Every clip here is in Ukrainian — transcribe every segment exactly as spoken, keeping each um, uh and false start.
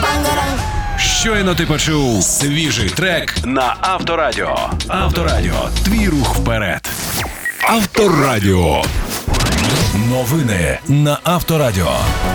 Щойно ти почув свіжий трек на Авторадіо. Авторадіо. Твій рух вперед. Авторадіо. Новини на Авторадіо.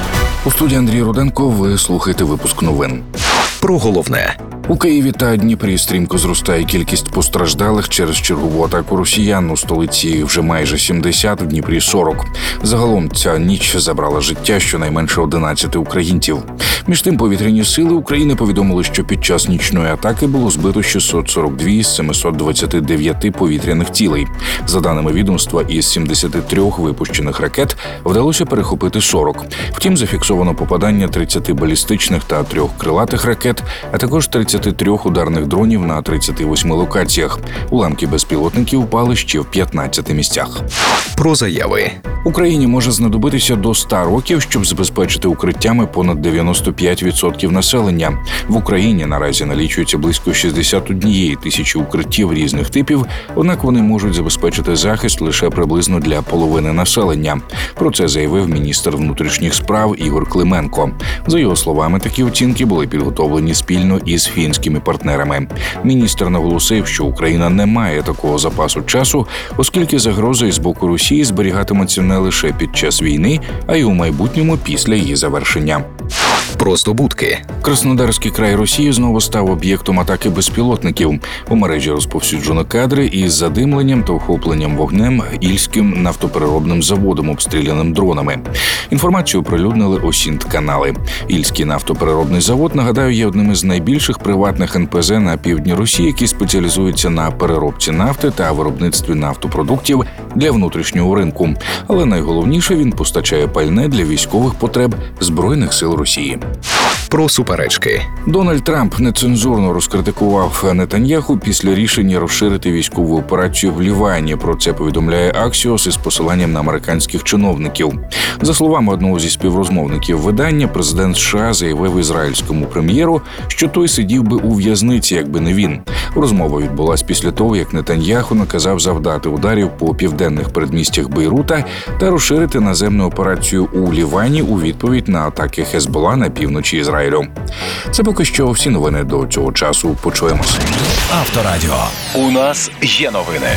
У студії Андрій Руденко ви слухаєте випуск новин. Про головне. У Києві та Дніпрі стрімко зростає кількість постраждалих через чергову атаку росіян. У столиці вже майже сімдесят, в Дніпрі сорок. Загалом ця ніч забрала життя щонайменше одинадцяти українців. Між тим, повітряні сили України повідомили, що під час нічної атаки було збито шістсот сорок два з сімсот двадцяти дев'яти повітряних цілей. За даними відомства, із сімдесяти трьох випущених ракет вдалося перехопити сорок. Втім, зафіксовано попадання тридцяти балістичних та трьох крилатих ракет, а також тридцяти трьох ударних дронів на тридцяти восьми локаціях. Уламки безпілотників впали ще в п'ятнадцяти місцях. Про заяви. Україні може знадобитися до ста років, щоб забезпечити укриттями понад дев'яносто п'ять відсотків населення. В Україні наразі налічується близько шістдесят однієї тисячі укриттів різних типів, однак вони можуть забезпечити захист лише приблизно для половини населення. Про це заявив міністр внутрішніх справ Ігор Клименко. За його словами, такі оцінки були підготовлені спільно із фінськими партнерами. Міністр наголосив, що Україна не має такого запасу часу, оскільки загрози з боку Росії зберігатимуться не лише під час війни, а й у майбутньому після її завершення. Про здобутки. Краснодарський край Росії знову став об'єктом атаки безпілотників. У мережі розповсюджено кадри із задимленням та охопленням вогнем Ільським нафтопереробним заводом, обстріляним дронами. Інформацію оприлюднили Осінт-канали. Ільський нафтопереробний завод, нагадаю, є одним із найбільших приватних ен пе зет на півдні Росії, які спеціалізуються на переробці нафти та виробництві нафтопродуктів для внутрішнього ринку. Але найголовніше, він постачає пальне для військових потреб Збройних сил Росії. Про суперечки. Дональд Трамп нецензурно розкритикував Нетаньяху після рішення розширити військову операцію в Лівані. Про це повідомляє Axios із посиланням на американських чиновників. За словами одного зі співрозмовників видання, президент США заявив ізраїльському прем'єру, що той сидів би у в'язниці, якби не він. Розмова відбулась після того, як Нетаньяху наказав завдати ударів по південних передмістях Бейрута та розширити наземну операцію у Лівані у відповідь на атаки Хезбола на півночі Ізраїлю. Це поки що всі новини до цього часу. Почуємося. Авторадіо. У нас є новини.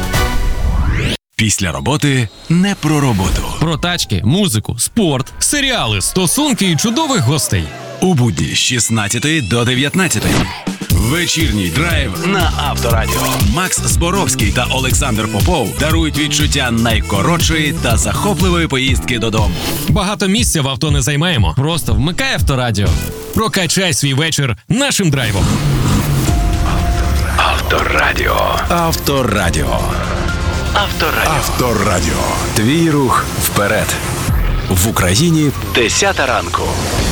Після роботи не про роботу. Про тачки, музику, спорт, серіали, стосунки і чудових гостей. У будні з шістнадцятої до дев'ятнадцятої. Вечірній драйв на Авторадіо. Макс Зборовський та Олександр Попов дарують відчуття найкоротшої та захопливої поїздки додому. Багато місця в авто не займаємо. Просто вмикай Авторадіо. Прокачай свій вечір нашим драйвом. Авторадіо. Авторадіо. Авторадіо. Авторадіо. Твій рух вперед. В Україні десята ранку.